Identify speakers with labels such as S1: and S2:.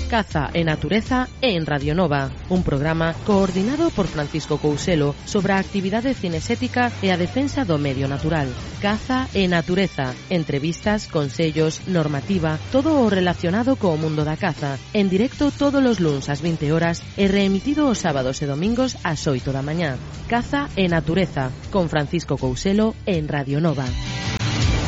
S1: Caza e Natureza en Radio Nova, un programa coordinado por Francisco Couselo sobre a actividade cinexética e a defensa do medio natural. Caza e Natureza, entrevistas, consellos, normativa, todo o relacionado co mundo da caza, en directo todos os luns ás 20 horas e reemitido os sábados e domingos ás 8 da mañá. Caza e Natureza, con Francisco Couselo en Radio Nova.